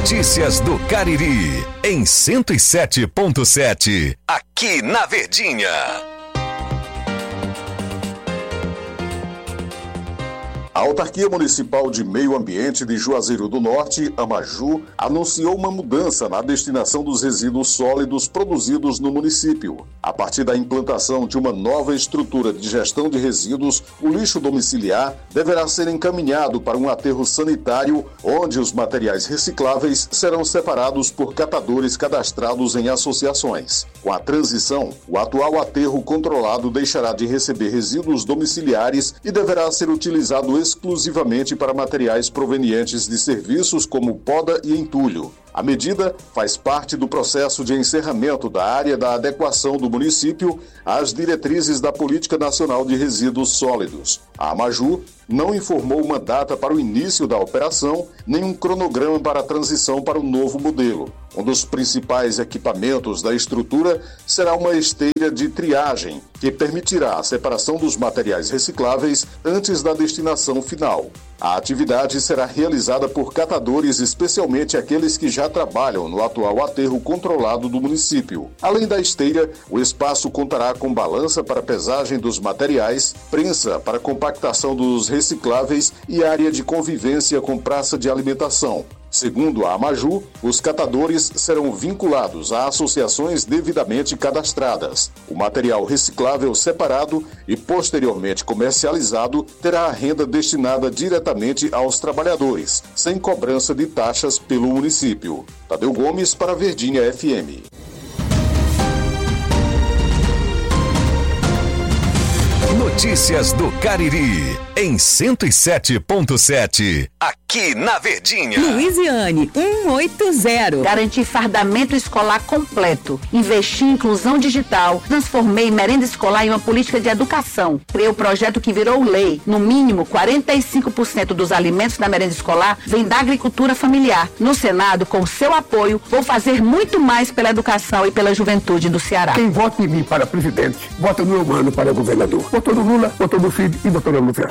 Notícias do Cariri, em 107.7, aqui na Verdinha. A Autarquia Municipal de Meio Ambiente de Juazeiro do Norte, AMAJU, anunciou uma mudança na destinação dos resíduos sólidos produzidos no município. A partir da implantação de uma nova estrutura de gestão de resíduos, o lixo domiciliar deverá ser encaminhado para um aterro sanitário, onde os materiais recicláveis serão separados por catadores cadastrados em associações. Com a transição, o atual aterro controlado deixará de receber resíduos domiciliares e deverá ser utilizado exclusivamente para materiais provenientes de serviços como poda e entulho. A medida faz parte do processo de encerramento da área da adequação do município às diretrizes da Política Nacional de Resíduos Sólidos. A AMAJU não informou uma data para o início da operação, nem um cronograma para a transição para o novo modelo. Um dos principais equipamentos da estrutura será uma esteira de triagem, que permitirá a separação dos materiais recicláveis antes da destinação final. A atividade será realizada por catadores, especialmente aqueles que já trabalham no atual aterro controlado do município. Além da esteira, o espaço contará com balança para pesagem dos materiais, prensa para compactação dos recicláveis e área de convivência com praça de alimentação. Segundo a AMAJU, os catadores serão vinculados a associações devidamente cadastradas. O material reciclável separado e posteriormente comercializado terá a renda destinada diretamente aos trabalhadores, sem cobrança de taxas pelo município. Tadeu Gomes para Verdinha FM. Notícias do Cariri, em 107.7, aqui na Verdinha. Luiziane 180. Garantir fardamento escolar completo. Investir em inclusão digital. Transformei merenda escolar em uma política de educação. Criei um projeto que virou lei. No mínimo, 45% dos alimentos da merenda escolar vem da agricultura familiar. No Senado, com seu apoio, vou fazer muito mais pela educação e pela juventude do Ceará. Quem vota em mim para presidente, vota no meu mano para governador. Votou no Lula, votou no Filho e votou no Lula.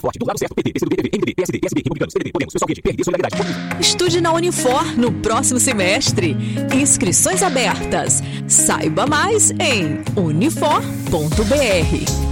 Estude na Unifor no próximo semestre. Inscrições abertas. Saiba mais em unifor.br.